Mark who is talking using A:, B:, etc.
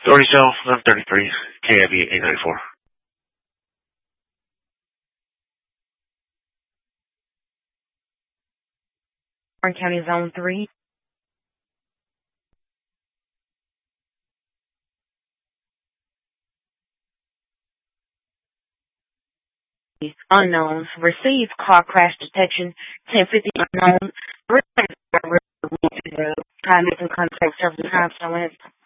A: Authority cell 1133, KIV 894.
B: Warren County Zone 3. Unknowns. Receive car crash detection. 1050 unknown. Time making contact several times.